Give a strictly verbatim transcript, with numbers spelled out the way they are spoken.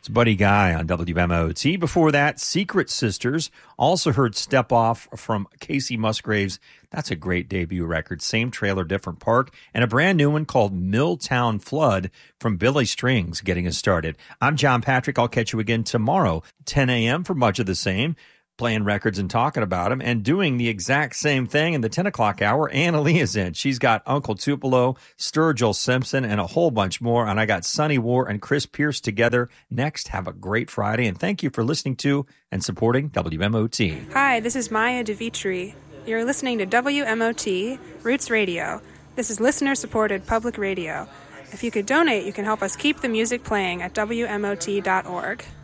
It's Buddy Guy on W M O T. Before that, Secret Sisters. Also heard Step Off from Casey Musgraves. That's a great debut record. Same trailer, different park. And a brand new one called Milltown Flood from Billy Strings getting us started. I'm John Patrick. I'll catch you again tomorrow, ten a.m. for much of the same. Playing records and talking about them, and doing the exact same thing in the ten o'clock hour. Anna Lee is in. She's got Uncle Tupelo, Sturgill Simpson, and a whole bunch more. And I got Sonny War and Chris Pierce together next. Have a great Friday, and thank you for listening to and supporting W M O T. Hi, this is Maya DeVitri. You're listening to W M O T, Roots Radio. This is listener-supported public radio. If you could donate, you can help us keep the music playing at W M O T dot org.